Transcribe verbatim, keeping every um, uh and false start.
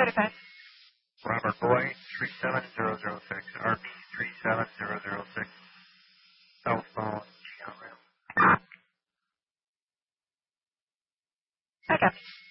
certified. Robert Boy, three seven zero zero six, R P three seven zero zero six, cell phone, G L M. Okay.